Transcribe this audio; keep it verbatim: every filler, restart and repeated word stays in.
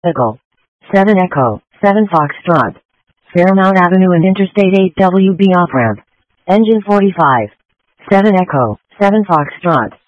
Eagle. seven Echo, seven Foxtrot. Fairmount Avenue and Interstate eight W B off-ramp. Engine forty-five. seven Echo, seven Foxtrot.